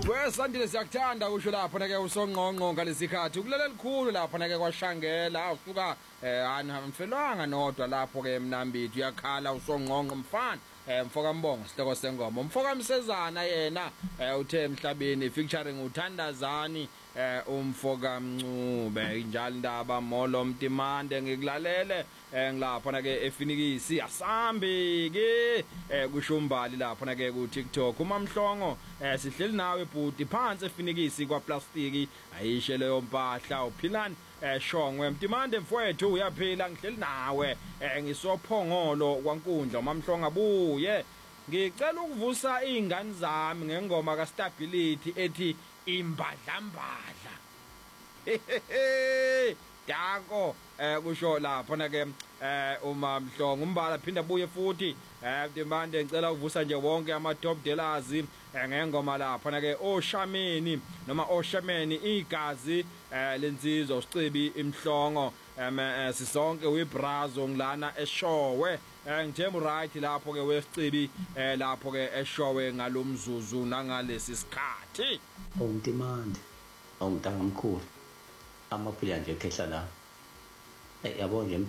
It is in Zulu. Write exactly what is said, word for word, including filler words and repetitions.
Wesandile siyakuthanda kusho lapho na ke usongqongqo ngalesikhathi ukulela likhulu lapho na ke kwashangela usuka eh anamfelwanga nodwa lapho ke Mnambithi uyakhala usongqongqo mfana eh mfoka Mbongo sihloko sengoma umfoka Msezana yena eh uthe emhlabeni featuring uThandazani eh umfoka Mncube njalo indaba Molo Mtimande ngikulalele eh ngilapho na ke efinikisi asambi ke eh kushumbali lapho na ke ku TikTok uMamhlongo eh sihleli nawe bhuti phansi efinikisi kwa plastiki ayishe leyo mpahla uphilani eh Shongwe Mtimande mfowethu uyaphila ngihleli nawe eh ngisophongolo kwaNkundla uMamhlongo abuye ngicela ukuvusa izingane zami ngengoma ka Stability ethi imbadlambadla Dako eh kusho lapho na ke eh uMamhlongo umbala phinda abuye futhi eh Mtimande ngicela ukuvusa nje wonke ama top dealers ngengoma lapho na ke oShameni noma oShameni igazi eh lensizwa uSicibi imhlongo em sisonke webrazo ngilana eShowe ngithemba right lapho ke weSicibi eh lapho ke eShowe ngalomzuzu nangalesi sikhathi uMtimande awumntanga omkhulu amaphila nje ekhehla la yabo nje